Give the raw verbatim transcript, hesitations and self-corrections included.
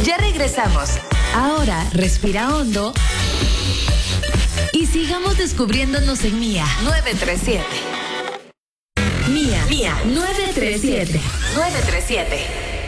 Ya regresamos. Ahora respira hondo y sigamos descubriéndonos en Mía nueve tres siete. Mía, Mía nueve tres siete. nueve tres siete.